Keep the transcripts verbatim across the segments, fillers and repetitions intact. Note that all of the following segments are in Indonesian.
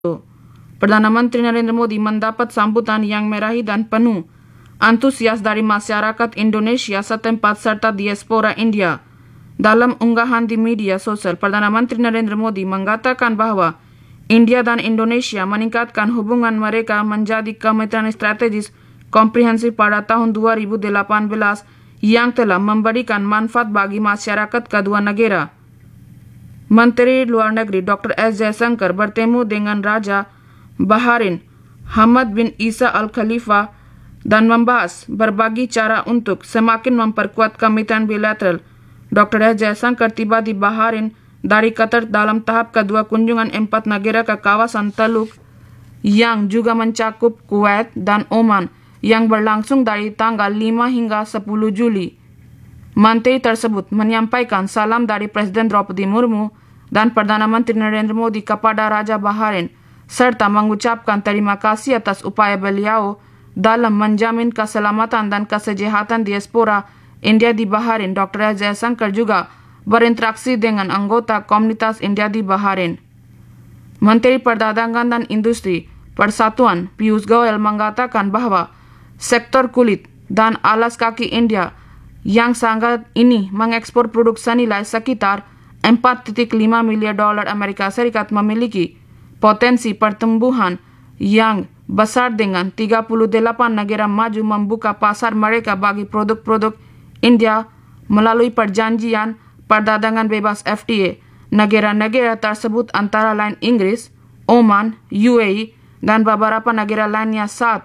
Perdana Menteri Narendra Modi mendapat sambutan yang merahi dan penuh antusias dari masyarakat Indonesia setempat serta diaspora India. Dalam unggahan di media sosial, Perdana Menteri Narendra Modi mengatakan bahwa India dan Indonesia meningkatkan hubungan mereka menjadi kemitraan strategis komprehensif pada tahun dua ribu delapan belas yang telah memberikan manfaat bagi masyarakat kedua negara. Menteri Luar Negeri Doktor S Jaishankar bertemu dengan Raja Bahrain Hamad bin Isa Al Khalifa dan membahas berbagai cara untuk semakin memperkuat kemitraan bilateral. Doktor S Jaishankar tiba di Bahrain dari Qatar dalam tahap kedua kunjungan empat negara ke kawasan Teluk yang juga mencakup Kuwait dan Oman yang berlangsung dari tanggal lima hingga sepuluh Juli. Menteri tersebut menyampaikan salam dari Presiden Draupadi Murmu dan Perdana Menteri Narendra Modi kepada Raja Bahrain serta mengucapkan terima kasih atas upaya beliau dalam menjamin keselamatan dan kesejahteraan diaspora India di Bahrain. Doktor S Jaishankar juga berinteraksi dengan anggota komunitas India di Bahrain. Menteri Perdagangan dan Industri Persatuan Piyush Goyal mengatakan bahwa sektor kulit dan alas kaki India yang sangat ini mengekspor produk senilai sekitar empat koma lima miliar dolar Amerika Serikat memiliki potensi pertumbuhan yang besar dengan tiga puluh delapan negara maju membuka pasar mereka bagi produk-produk India melalui perjanjian perdagangan bebas F T A. Negara-negara tersebut antara lain Inggris, Oman, U A E, dan beberapa negara lainnya saat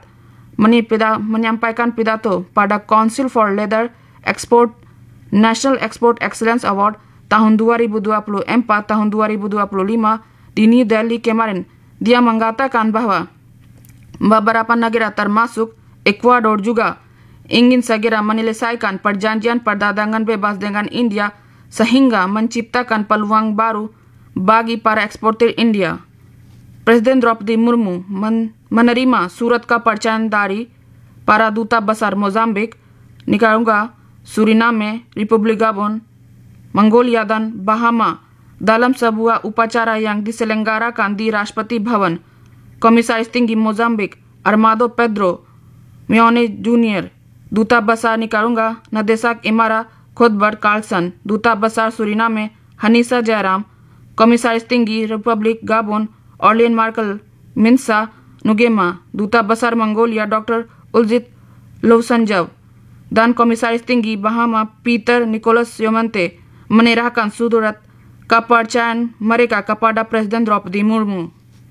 menyampaikan pidato pada Council for Leather Export National Export Excellence Award tahun dua ribu dua puluh empat tahun dua ribu dua puluh lima di New Delhi kemarin. Dia mengatakan bahwa beberapa negara termasuk Ecuador juga ingin segera menyelesaikan perjanjian perdagangan bebas dengan India sehingga menciptakan peluang baru bagi para eksportir India. Presiden Draupadi Murmu men menerima surat kepercayaan dari para duta besar Mozambik, Nicaragua, Suriname, Republik Gabon, Mongolia, dan Bahama dalam sebuah upacara yang diselenggarakan di Rashtrapati Bhavan. Komisaris Tinggi Mozambik Armando Pedro Mione Junior, Duta Besar Nicaragua Nadesak Imara Cuthbert Carlson, Duta Besar Suriname Hanisa Jairam, Komisaris Tinggi Republik Gabon Orlin Markel Minsa Nugema, Duta Besar Mongolia Doktor Uljit Lousanjav, dan Komisaris Tinggi Bahama Peter Nicholas Yomonte menyerahkan surat kepercayaan mereka kepada Presiden Draupadi Murmu.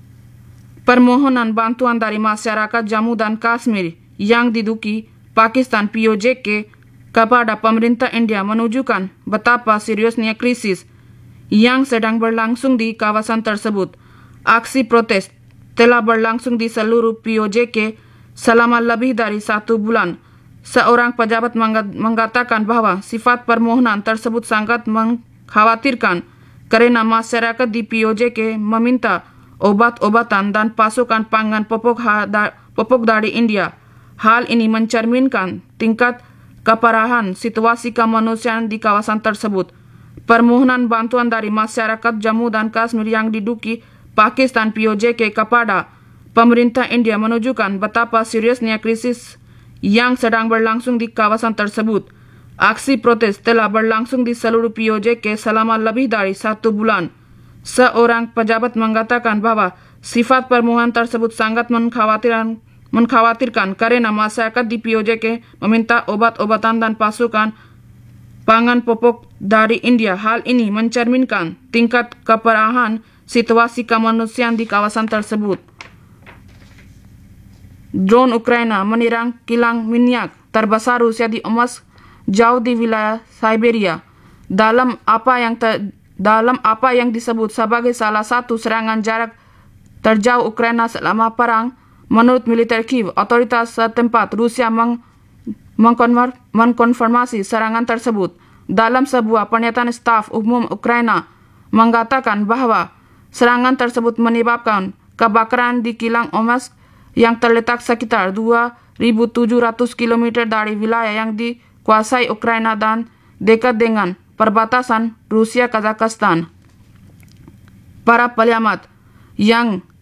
Permohonan bantuan dari masyarakat Jammu dan Kashmir yang diduki Pakistan P O J K kepada pemerintah India menunjukkan betapa seriusnya krisis yang sedang berlangsung di kawasan tersebut. Aksi protes telah berlangsung di seluruh P O J K selama lebih dari satu bulan. Seorang pejabat mengatakan bahwa sifat permohonan tersebut sangat mengkhawatirkan karena masyarakat di P O J K meminta obat-obatan dan pasokan pangan pokok, pokok dari India. Hal ini mencerminkan tingkat keparahan situasi kemanusiaan di kawasan tersebut. Permohonan bantuan dari masyarakat Jammu dan Kashmir yang diduki Pakistan P O J K kepada pemerintah India menunjukkan betapa seriusnya krisis yang sedang berlangsung di kawasan tersebut. Aksi protes telah berlangsung di seluruh P O J K selama lebih dari satu bulan. Seorang pejabat mengatakan bahwa sifat permohonan tersebut sangat mengkhawatirkan, mengkhawatirkan karena masyarakat di P O J K meminta obat-obatan dan pasukan pangan pokok dari India. Hal ini mencerminkan tingkat keparahan situasi kemanusiaan di kawasan tersebut. Drone Ukraina menyerang kilang minyak terbesar Rusia di emas jauh di wilayah Siberia dalam apa yang ter, dalam apa yang disebut sebagai salah satu serangan jarak terjauh Ukraina selama perang. Menurut militer Kiev, otoritas setempat Rusia meng, mengkonfirm, mengkonfirmasi serangan tersebut. Dalam sebuah pernyataan staf umum Ukraina mengatakan bahwa serangan tersebut menyebabkan kebakaran di kilang emas yang terletak sekitar dua ribu tujuh ratus kilometer dari wilayah yang dikuasai Ukraina dan dekat dengan perbatasan Rusia-Kazakhstan. Para pengamat yang